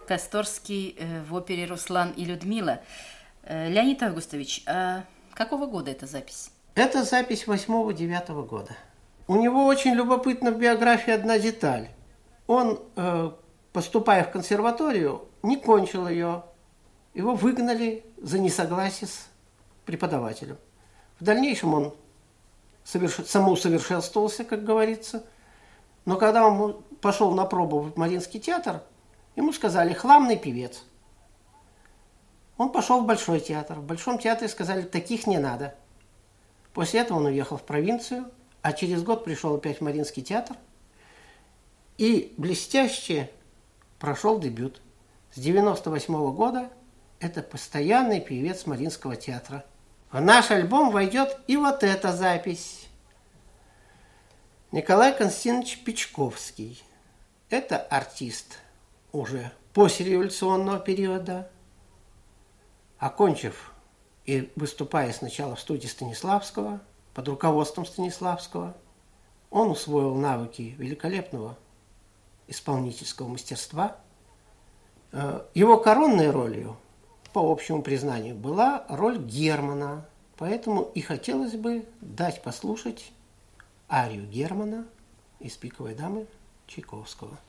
Косторский в опере «Руслан и Людмила». Леонид Августович, а какого года эта запись? Это запись 8-9 года. У него очень любопытна в биографии одна деталь. Он, поступая в консерваторию, не кончил ее. Его выгнали за несогласие с преподавателем. В дальнейшем он самоусовершенствовался, как говорится. Но когда он пошел на пробу в Мариинский театр, ему сказали: хламный певец. Он пошел в Большой театр. В Большом театре сказали: таких не надо. После этого он уехал в провинцию, а через год пришел опять в Мариинский театр и блестяще прошел дебют. С 98 года это постоянный певец Мариинского театра. В наш альбом войдет и вот эта запись. Николай Константинович Печковский. Это артист уже послереволюционного периода. Окончив и выступая сначала в студии Станиславского, под руководством Станиславского, он усвоил навыки великолепного исполнительского мастерства. Его коронной ролью, по общему признанию, была роль Германа. Поэтому и хотелось бы дать послушать арию Германа из «Пиковой дамы» Чайковского.